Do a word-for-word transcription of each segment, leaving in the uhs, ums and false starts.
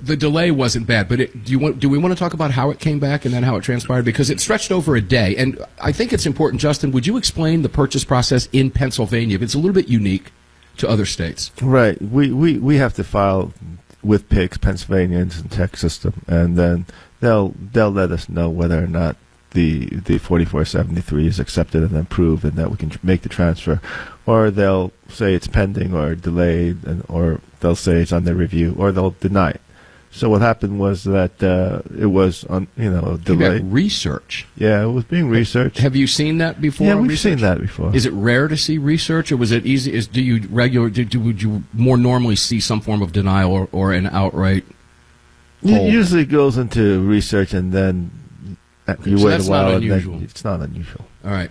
the delay wasn't bad, but it, do you want? Do we want to talk about how it came back and then how it transpired? Because it stretched over a day, and I think it's important. Justin, would you explain the purchase process in Pennsylvania? It's a little bit unique to other states. Right. We we, we have to file with P I C, Pennsylvania Instant Text System, and then they'll they'll let us know whether or not the the forty-four seventy-three is accepted and approved, and that we can tr- make the transfer, or they'll say it's pending or delayed, and or they'll say it's under review, or they'll deny it. So what happened was that uh, it was on, you know, delayed. Research. Yeah, it was being researched. Have you seen that before? Yeah, we've research? seen that before. Is it rare to see research, or was it easy? Is do you regular? Do, do would you more normally see some form of denial or, or an outright hold? It usually goes into research, and then you so wait that's a while. Not and unusual. then it's not unusual. All right.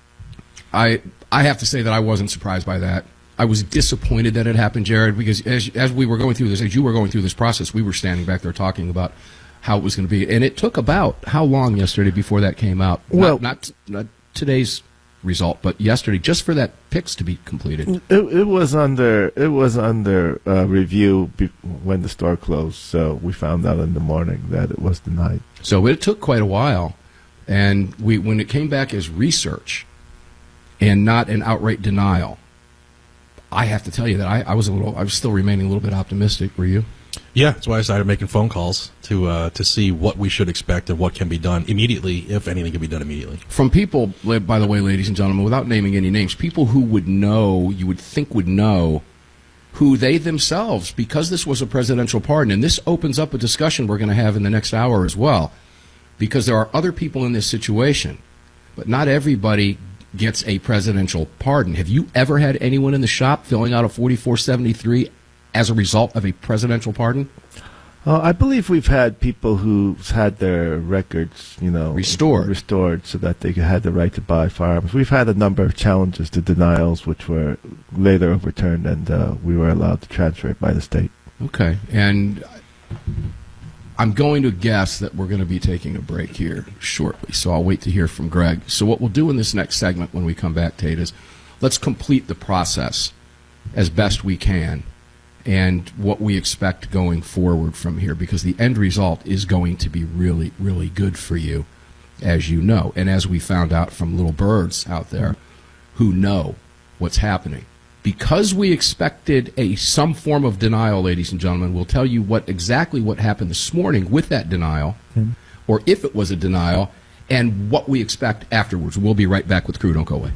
I I have to say that I wasn't surprised by that. I was disappointed that it happened, Jared, because as as we were going through this, as you were going through this process, we were standing back there talking about how it was going to be, and it took about how long yesterday before that came out? Well, not, not, not today's result, but yesterday, just for that P I C to be completed. It, it was under it was under uh, review be- when the store closed, so we found out in the morning that it was denied. So it took quite a while, and we when it came back as research and not an outright denial, I have to tell you that I, I was a little, I was still remaining a little bit optimistic. Were you? Yeah, that's why I started making phone calls to uh, to see what we should expect and what can be done immediately, if anything can be done immediately. From people, by the way, ladies and gentlemen, without naming any names, people who would know, you would think would know, who they themselves, because this was a presidential pardon, and this opens up a discussion we're going to have in the next hour as well, because there are other people in this situation, but not everybody gets a presidential pardon. Have you ever had anyone in the shop filling out a forty-four seventy-three as a result of a presidential pardon? Uh, I believe we've had people who've had their records, you know, restored, restored so that they had the right to buy firearms. We've had a number of challenges to denials, which were later overturned, and uh, we were allowed to transfer it by the state. Okay, and I'm going to guess that we're going to be taking a break here shortly, so I'll wait to hear from Greg. So what we'll do in this next segment when we come back, Tate, is let's complete the process as best we can and what we expect going forward from here, because the end result is going to be really, really good for you, as you know, and as we found out from little birds out there who know what's happening. Because we expected a some form of denial, ladies and gentlemen, we'll tell you what exactly what happened this morning with that denial, mm-hmm. or if it was a denial, and what we expect afterwards. We'll be right back with Crew. Don't go away.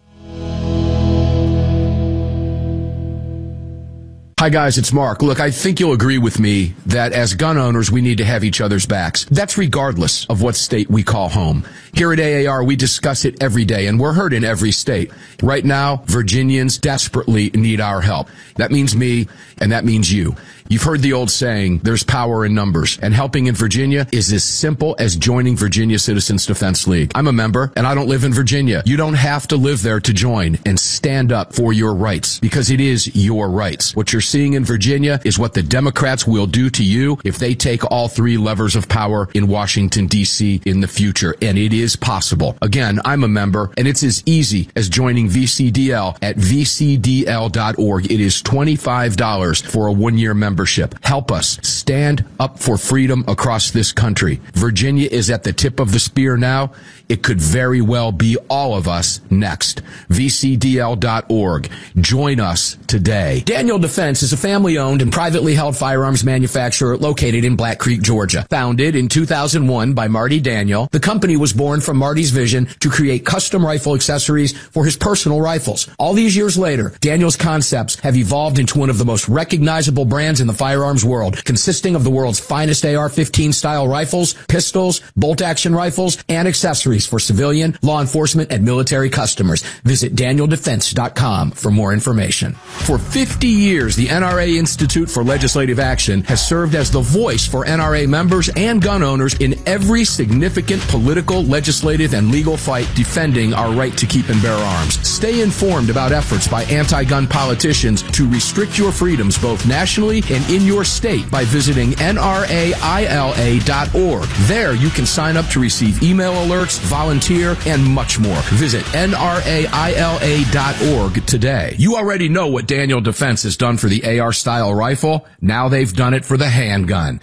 Hi, guys, it's Mark. Look, I think you'll agree with me that as gun owners, we need to have each other's backs. That's regardless of what state we call home. Here at A A R, we discuss it every day, and we're heard in every state. Right now, Virginians desperately need our help. That means me, and that means you. You've heard the old saying, there's power in numbers, and helping in Virginia is as simple as joining Virginia Citizens Defense League. I'm a member, and I don't live in Virginia. You don't have to live there to join and stand up for your rights, because it is your rights. What you're seeing in Virginia is what the Democrats will do to you if they take all three levers of power in Washington, D C in the future, and it is possible. Again, I'm a member, and it's as easy as joining V C D L at v c d l dot org. It is twenty-five dollars for a one-year membership. Help us stand up for freedom across this country. Virginia is at the tip of the spear now. It could very well be all of us next. v c d l dot org. Join us today. Daniel Defense is a family-owned and privately held firearms manufacturer located in Black Creek, Georgia. Founded in two thousand one by Marty Daniel, the company was born from Marty's vision to create custom rifle accessories for his personal rifles. All these years later, Daniel's concepts have evolved into one of the most recognizable brands in the firearms world, consisting of the world's finest A R fifteen style rifles, pistols, bolt-action rifles, and accessories for civilian, law enforcement, and military customers. Visit daniel defense dot com for more information. For fifty years, the N R A Institute for Legislative Action has served as the voice for N R A members and gun owners in every significant political, legislative, and legal fight defending our right to keep and bear arms. Stay informed about efforts by anti-gun politicians to restrict your freedoms both nationally and in your state by visiting N R A I L A dot org. There you can sign up to receive email alerts, volunteer, and much more. Visit N R A I L A dot org today. You already know what Daniel Defense has done for the A R-style rifle. Now they've done it for the handgun.